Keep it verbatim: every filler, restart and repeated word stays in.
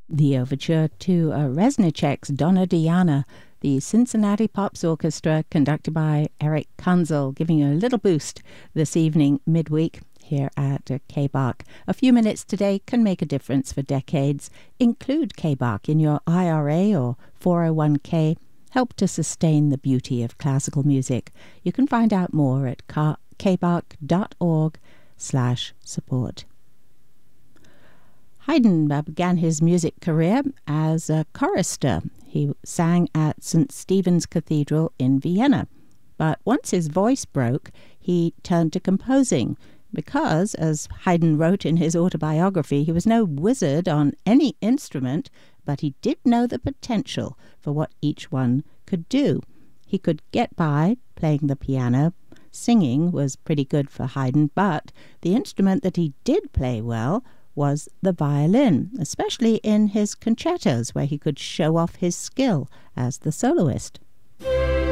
The overture to uh, Reznicek's Donna Diana, the Cincinnati Pops Orchestra, conducted by Eric Kunzel, giving you a little boost this evening, midweek, here at uh, K B A C. A few minutes today can make a difference for decades. Include K B A C in your I R A or four oh one k. Help to sustain the beauty of classical music. You can find out more at kbac.org slash support. Haydn began his music career as a chorister. He sang at Saint Stephen's Cathedral in Vienna. But once his voice broke, he turned to composing because, as Haydn wrote in his autobiography, he was no wizard on any instrument, but he did know the potential for what each one could do. He could get by playing the piano. Singing was pretty good for Haydn, but the instrument that he did play well was the violin, especially in his concertos, where he could show off his skill as the soloist.